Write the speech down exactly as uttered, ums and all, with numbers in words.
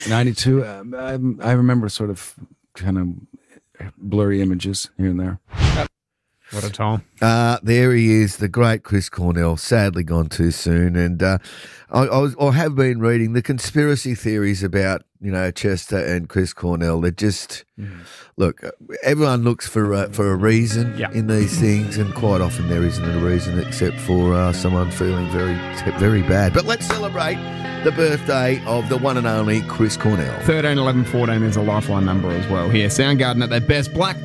ninety-two. Um, I, I remember sort of kind of blurry images here and there. What a time. Uh, there he is, the great Chris Cornell, sadly gone too soon. And uh, I, I, was, I have been reading the conspiracy theories about, you know, Chester and Chris Cornell. They're just, mm. look, everyone looks for uh, for a reason yeah. in these things, and quite often there isn't a reason except for uh, someone feeling very, very bad. But let's celebrate the birthday of the one and only Chris Cornell. thirteen, eleven, fourteen is a lifeline number as well here. Soundgarden at their best. Black